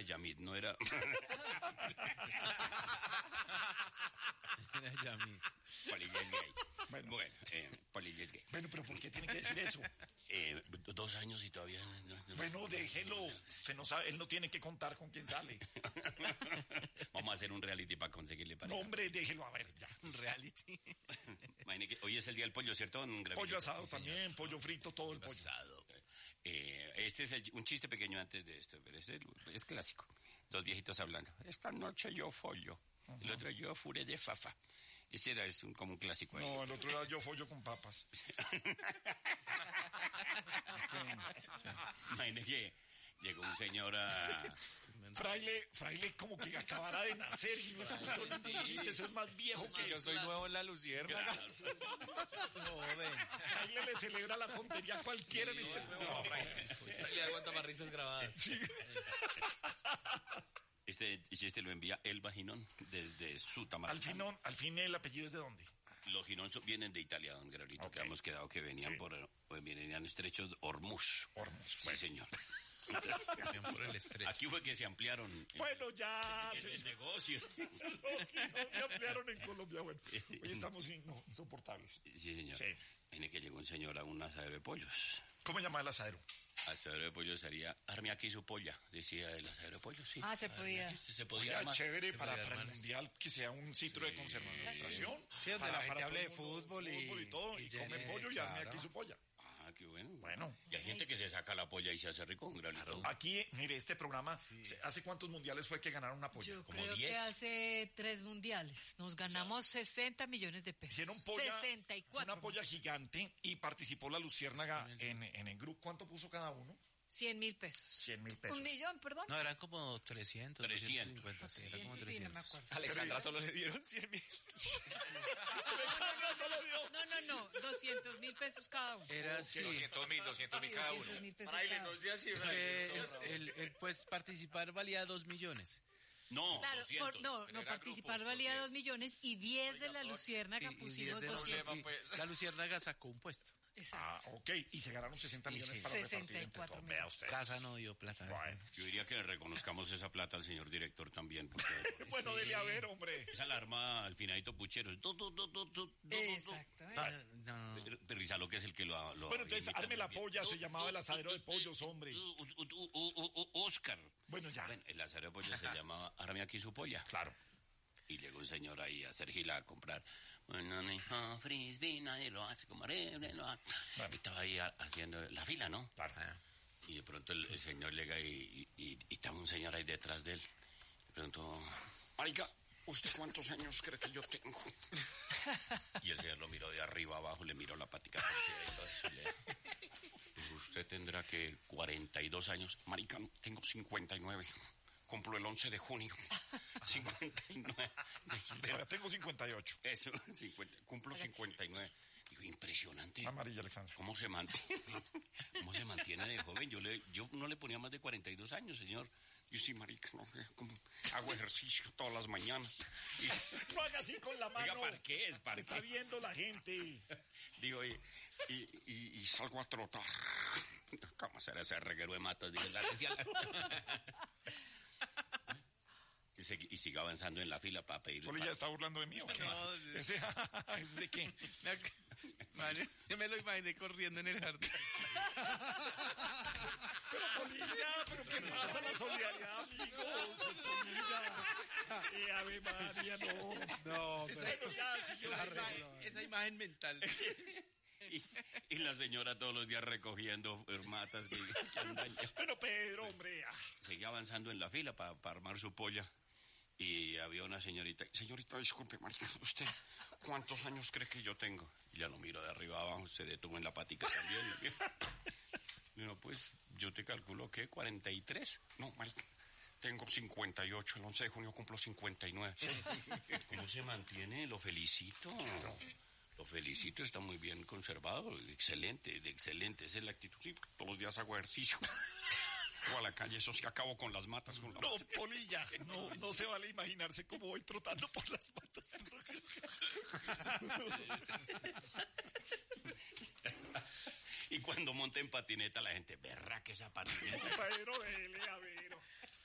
Yamit, no era... Era Yamit. Polilla es gay. Bueno, Polilla es gay. Bueno, pero ¿por qué tiene que decir eso? 2 años y todavía... No. Bueno, déjelo. Usted no sabe, él no tiene que contar con quién sale. Vamos a hacer un reality para conseguirle pareja. No, hombre, déjelo, a ver, ya. Un reality. Imagine que hoy es el día del pollo, ¿cierto? Pollo asado también, pollo frito, todo el pollo. Asado. Este es un chiste pequeño antes de esto, pero este es clásico. 2 viejitos hablando. Esta noche yo follo. El otro yo furé de fafa. Ese era como un clásico. No, el otro era yo follo con papas. Imagínate que llegó un señor a... Fraile como que acabara de nacer y no escuchó ningún chiste. Eso es más viejo que... Yo soy nuevo en la luciérnaga. Fraile le celebra la tontería a cualquiera. Le aguanta más risas grabadas. Sí. Este chiste lo envía Elba Ginón desde Sutamar. Al fin el apellido es de dónde. Los Ginón vienen de Italia, don Gabrielito, que hemos quedado que venían venían estrechos Hormuz. Sí, señor. Por el estrecho. Aquí fue que se ampliaron. Bueno, ya. El negocio. Los Ginón se ampliaron en Colombia. Bueno, hoy estamos insoportables. Sí, señor. Sí. Tiene que llegó un señor a un asadero de pollos. ¿Cómo se llama el asadero? Asadero de pollo sería, arme aquí su polla, decía el asadero de pollo, sí. Se podía. Se podía Oiga, armar. chévere para el mundial que sea un sitio de conservación. Sí, donde la gente hable de fútbol y todo, y come pollo y arme aquí su polla. Ah, qué bueno. Bueno. Y hay gente que se saca la polla y se hace rico, un granito. Aquí, mire, este programa, ¿hace cuántos mundiales fue que ganaron una polla? Yo como creo 10. que hace 3 mundiales. Nos ganamos 60 millones de pesos. Hicieron polla, 64. una polla gigante y participó la Luciérnaga en el grupo. ¿Cuánto puso cada uno? 100,000 pesos. 100,000 pesos. 1,000,000, perdón. No, eran como 300. 350. Sí, era como 100, 300. sí, no me acuerdo. Alexandra solo le dieron 100,000. No, 200,000 pesos cada uno. Era así. 200,000 cada uno. 200,000 pesos Fraile, cada no uno. sea así. Es que el pues participar valía 2 millones. No, Claro, 200. no, Pero era participar grupos, valía por 2 millones y 10 de la Luciérnaga Y pusimos 10 de 200. pues. La luciérnaga sacó un puesto. Exacto. Ok, y se ganaron 60 millones sí. para repartir entre 64 todos. millones. Vea usted. Casa no dio plata. Bueno, Yo diría que le reconozcamos esa plata al señor director también, porque bueno, dele a ver, hombre. esa alarma al finadito puchero. Exactamente. No. Rizalo, que es el que lo Bueno, entonces, imita arme la muy bien. polla, se llamaba el asadero de pollos, hombre. Oscar. Bueno, ya. Bueno, el asadero de pollos se llamaba arme aquí su polla. Claro. Y llegó un señor ahí a hacer gila a comprar. Bueno, mijo, frisbee, nadie lo hace como horrible, lo hace. Y estaba ahí haciendo la fila, ¿no? Claro. Y de pronto el señor llega y estaba un señor ahí detrás de él. Le preguntó, marica, ¿usted cuántos años cree que yo tengo? Y el señor lo miró de arriba abajo, le miró la patica y le dijo, usted tendrá que 42 años. Marica, tengo 59. Cumplo el 11 de junio. 59. Ahora tengo 58. Eso, cumplo 59. Digo, impresionante. Amarilla, Alexandra. ¿Cómo se mantiene? ¿Cómo se mantiene de joven? Yo no le ponía más de 42 años, señor. Yo sí, marica, no, como hago ejercicio todas las mañanas. No haga así con la mano. Oiga, ¿para qué es? ¿Para Está qué? viendo la gente. Digo, y salgo a trotar. ¿Cómo será ese reguero de matas? Digo, y sigue avanzando en la fila para pedirle. Poli ya está burlando de mí, ¿o qué? No, ¿Ese es de qué? Yo me lo imaginé corriendo en el jardín. Pero Polilla, ¿pero qué pasa? La solidaridad, amigos. Polilla. Ave María, no. No, pero... Bueno, ya, si yo... Esa imagen mental. Y la señora todos los días recogiendo matas que andan ya. Pero Pedro, hombre. Seguía avanzando en la fila para armar su polla. Y había una señorita, disculpe, marica, ¿usted cuántos años cree que yo tengo? Y ya lo miro de arriba abajo, se detuvo en la patica también. Digo, pues, yo te calculo que 43. No, marica, tengo 58, el 11 de junio cumplo 59. ¿Cómo se mantiene? Lo felicito. Claro. Lo felicito, está muy bien conservado, excelente, esa es la actitud. Sí, todos los días hago ejercicio. O a la calle, eso sí, acabo con las matas. No, Polilla, no se vale imaginarse cómo voy trotando por las matas. Y cuando monta en patineta, la gente, verra que esa patineta. Pedro, dele, a ver.